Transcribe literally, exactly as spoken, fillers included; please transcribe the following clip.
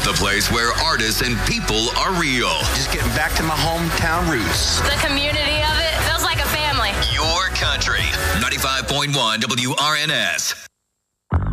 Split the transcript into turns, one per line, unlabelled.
the place where artists and people are real.
Just getting back to my hometown roots.
The community of it feels like a family.
Your country. ninety-five point one W R N S.